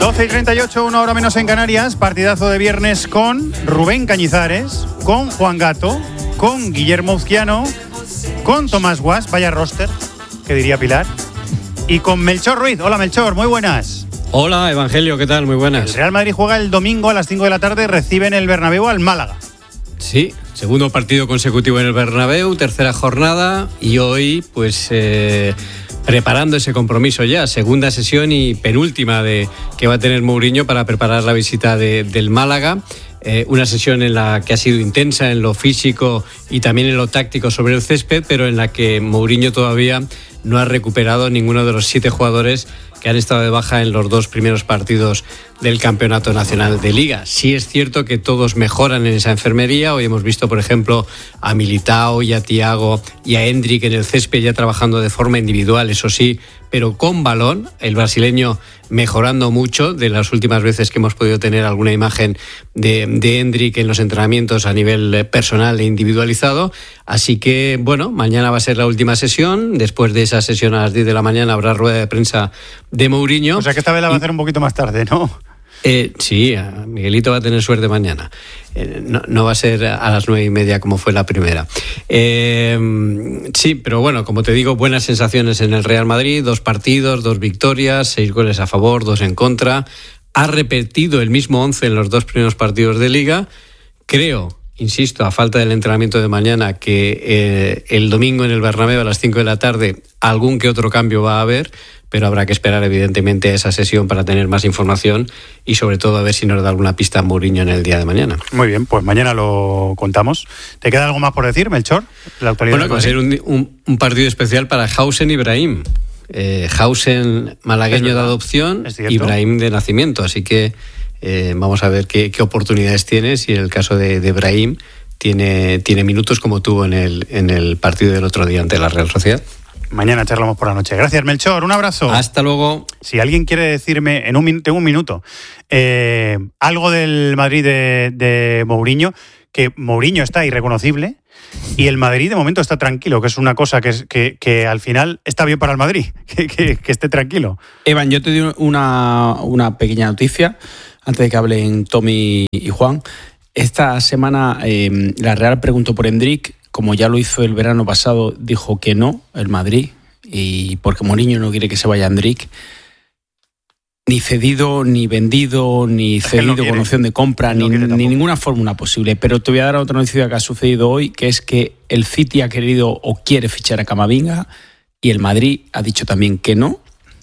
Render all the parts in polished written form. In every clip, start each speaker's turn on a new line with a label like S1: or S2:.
S1: 12:38, una hora menos en Canarias. Partidazo de viernes con Rubén Cañizares, con Juan Gato, con Guillermo Uzquiano, con Tomás Guas, vaya roster, que diría Pilar, y con Melchor Ruiz. Hola Melchor, muy buenas.
S2: Hola Evangelio, ¿qué tal? Muy buenas.
S1: El Real Madrid juega el domingo a las 5 de la tarde, recibe en el Bernabéu al Málaga.
S2: Sí, segundo partido consecutivo en el Bernabéu, tercera jornada, y hoy pues preparando ese compromiso ya, segunda sesión y penúltima que va a tener Mourinho para preparar la visita del Málaga. Una sesión en la que ha sido intensa en lo físico y también en lo táctico sobre el césped, pero en la que Mourinho todavía no ha recuperado ninguno de los 7 jugadores que han estado de baja en los 2 primeros partidos del Campeonato Nacional de Liga. Sí es cierto que todos mejoran en esa enfermería. Hoy hemos visto, por ejemplo, a Militao y a Thiago y a Endrick en el césped ya trabajando de forma individual, eso sí, pero con balón. El brasileño mejorando mucho de las últimas veces que hemos podido tener alguna imagen de Endrick en los entrenamientos a nivel personal e individualizado. Así que, bueno, mañana va a ser la última sesión. Después de esa sesión a las 10 de la mañana habrá rueda de prensa de Mourinho.
S1: O sea que esta vez la va a hacer un poquito más tarde, ¿no?
S2: Sí, Miguelito va a tener suerte mañana. No va a ser a las 9:30 como fue la primera. Sí, pero bueno, como te digo, buenas sensaciones en el Real Madrid. 2 partidos, 2 victorias, 6 goles a favor, 2 en contra. Ha repetido el mismo 11 en los 2 primeros partidos de Liga. Creo, insisto, a falta del entrenamiento de mañana, que el domingo en el Bernabéu a las 5 de la tarde algún que otro cambio va a haber, pero habrá que esperar evidentemente a esa sesión para tener más información y sobre todo a ver si nos da alguna pista Mourinho en el día de mañana. Muy bien, pues mañana lo contamos. ¿Te queda algo más por decir, Melchor? La actualidad. Bueno, va a ser un partido especial para Hausen y Brahim. Hausen malagueño de adopción y Brahim de nacimiento, así que vamos a ver qué oportunidades tiene, si en el caso de Brahim tiene minutos como tuvo en el partido del otro día ante la Real Sociedad. Mañana charlamos por la noche. Gracias, Melchor. Un abrazo. Hasta luego. Si alguien quiere decirme, tengo un minuto, algo del Madrid de Mourinho, que Mourinho está irreconocible y el Madrid de momento está tranquilo, que es una cosa que al final está bien para el Madrid, que esté tranquilo.
S3: Evan, yo te doy una pequeña noticia antes de que hablen Tommy y Juan. Esta semana la Real preguntó por Endrick. Como ya lo hizo el verano pasado, dijo que no, el Madrid, y porque Mourinho no quiere que se vaya Endrick, ni cedido, ni vendido, ni cedido con opción de compra, ni ninguna fórmula posible. Pero te voy a dar otra noticia que ha sucedido hoy, que es que el City ha querido o quiere fichar a Camavinga y el Madrid ha dicho también que no,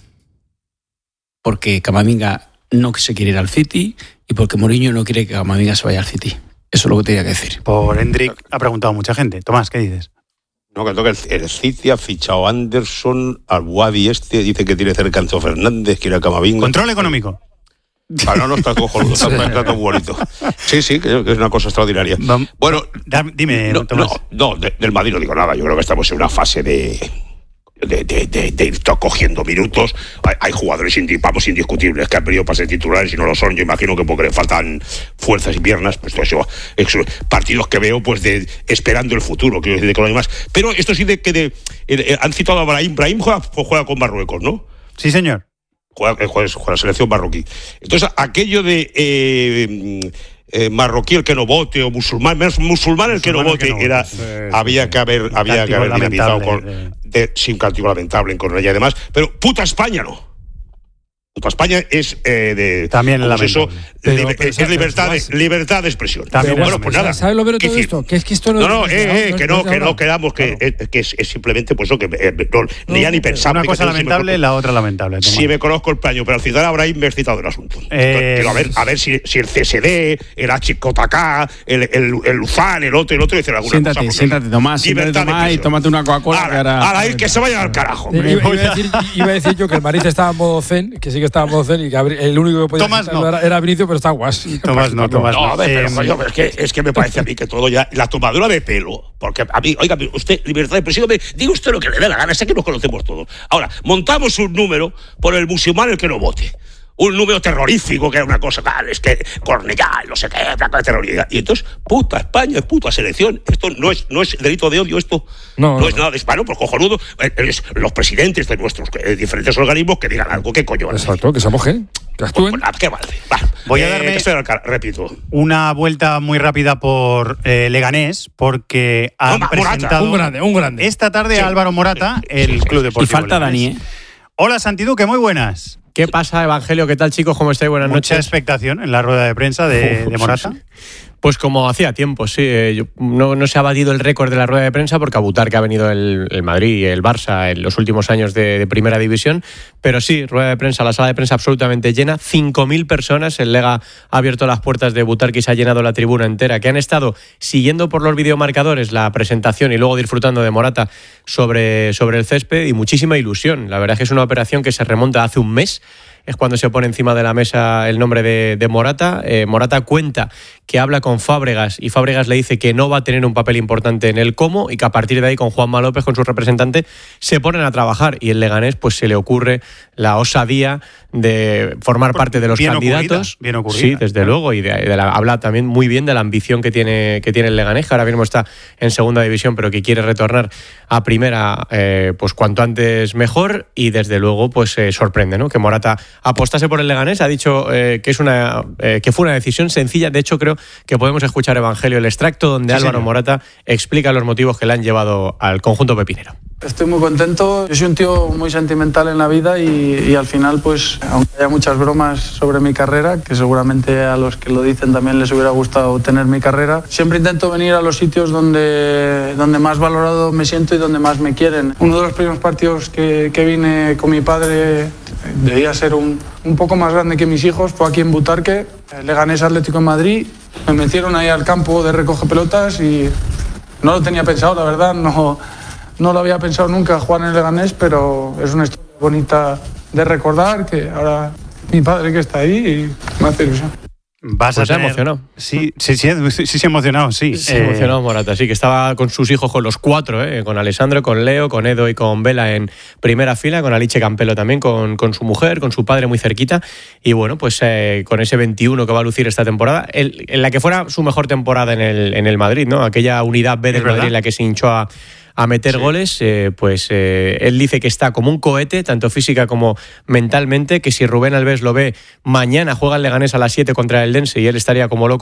S3: porque Camavinga no se quiere ir al City y porque Mourinho no quiere que Camavinga se vaya al City. Eso es lo que tenía que decir. Por Endrick ha preguntado mucha gente. Tomás, ¿qué dices?
S4: No, que el City ha fichado a Anderson, al Wadi dice que tiene cerca a Enzo Fernández, quiere a Camavinga.
S1: Control económico.
S4: No, está cojonudo, está todo bonito. Sí, que es una cosa extraordinaria. Bueno,
S1: dime, Tomás.
S4: No, del Madrid no digo nada. Yo creo que estamos en una fase de ir cogiendo minutos. Hay jugadores indiscutibles que han venido para ser titulares y no lo son. Yo imagino que porque le faltan fuerzas y piernas, pues todo eso, partidos que veo pues esperando el futuro, quiero decir, con lo demás. Pero esto sí han citado a Brahim. Brahim juega con Marruecos, ¿no?
S1: Sí, señor.
S4: Juega la selección marroquí. Entonces, aquello de marroquí el que no vote o musulmán el que no vote había que haber dinamizado sin castigo lamentable con ella y demás, pero puta España no. Puta España es
S1: también
S4: es libertad de expresión.
S5: También
S4: bueno, pues nada.
S5: ¿Sabes lo peor de todo esto? Que es que esto
S4: no quedamos que es simplemente pues eso que ya ni pensaba.
S1: Una cosa lamentable, la otra lamentable.
S4: Sí, me conozco el paño, pero al citar a Brahim me he citado el asunto. Pero a ver si el CSD, el HKK, el Luzán, el otro dice alguna cosa.
S3: Siéntate, Tomás, y tómate una Coca-Cola.
S4: A ir que se vayan al carajo.
S5: Iba a decir yo que el Madrid estaba en modo zen, que sí que estaba en modo zen y que el único que podía era Vinicius, pero está Guas.
S1: Tomás no.
S4: A ver, es que me parece a mí que todo ya, la tomadura de pelo, porque a mí, oiga, usted, libertad de expresión, diga usted lo que le dé la gana, sé que nos conocemos todos. Ahora, montamos un número por el musulmán el que no vote. un número terrorífico, que era una cosa tal, es que Cornellá, no sé qué, placa terrorífica. Y entonces, puta España, puta selección. Esto no es delito de odio, esto no es nada de hispano, pues cojonudo. Los presidentes de nuestros diferentes organismos que digan algo, ¿qué coño?
S5: Exacto, que se mojen, que actúen.
S4: Pues, ¿qué vale? Va.
S1: Voy a darme,
S4: repito,
S1: una vuelta muy rápida por Leganés, porque han presentado
S5: un grande.
S1: esta tarde a Álvaro Morata, el Club Deportivo.
S3: Y falta
S1: Leganés.
S3: Dani,
S1: Hola, Santiduque, muy buenas.
S6: ¿Qué pasa, Evangelio? ¿Qué tal, chicos? ¿Cómo estáis? Buenas
S1: Mucha
S6: noches.
S1: expectación en la rueda de prensa de Morata.
S6: Sí. Pues como hacía tiempo, sí. No se ha batido el récord de la rueda de prensa porque a Butar, que ha venido el Madrid y el Barça en los últimos años de Primera División, pero sí, rueda de prensa, la sala de prensa absolutamente llena, 5.000 personas, el Lega ha abierto las puertas de Butar, que se ha llenado la tribuna entera, que han estado siguiendo por los videomarcadores la presentación y luego disfrutando de Morata sobre el césped, y muchísima ilusión. La verdad es que es una operación que se remonta hace un mes. Es cuando se pone encima de la mesa el nombre de Morata. Morata cuenta que habla con Fábregas y Fábregas le dice que no va a tener un papel importante en el cómo, y que a partir de ahí con Juanma López, con su representante, se ponen a trabajar, y el Leganés pues se le ocurre la osadía de formar parte de los
S1: bien
S6: candidatos.
S1: Bien ocurrida.
S6: Sí, desde luego, y habla también muy bien de la ambición que tiene el Leganés, que ahora mismo está en segunda división, pero que quiere retornar a primera pues cuanto antes mejor, y desde luego pues sorprende, ¿no?, que Morata apostase por el Leganés. Ha dicho que fue una decisión sencilla. De hecho, creo que podemos escuchar, Evangelio, el extracto donde Álvaro Morata explica los motivos que le han llevado al conjunto pepinero.
S7: Estoy muy contento. Yo soy un tío muy sentimental en la vida y al final, pues, aunque haya muchas bromas sobre mi carrera, que seguramente a los que lo dicen también les hubiera gustado tener mi carrera, siempre intento venir a los sitios donde más valorado me siento y donde más me quieren. Uno de los primeros partidos que vine con mi padre, debía ser un poco más grande que mis hijos, fue aquí en Butarque, Leganés Atlético en Madrid. Me metieron ahí al campo de recoge pelotas y no lo tenía pensado, la verdad, no lo había pensado nunca jugar en el Leganés, pero es una historia bonita de recordar, que ahora mi padre que está ahí, y me hace ilusión.
S1: Vas a tener...
S6: emocionado.
S1: Sí, emocionado, sí.
S6: Sí, emocionado Morata, sí, que estaba con sus hijos, con los cuatro, con Alessandro, con Leo, con Edo y con Vela en primera fila, con Alice Campelo también, con su mujer, con su padre muy cerquita, y bueno, pues con ese 21 que va a lucir esta temporada, en la que fuera su mejor temporada en el Madrid, ¿no? Aquella unidad B del Madrid en la que se hinchó a meter goles, él dice que está como un cohete, tanto física como mentalmente, que si Rubén Alves lo ve mañana, juega el Leganés a las 7 contra el Eldense y él estaría como loco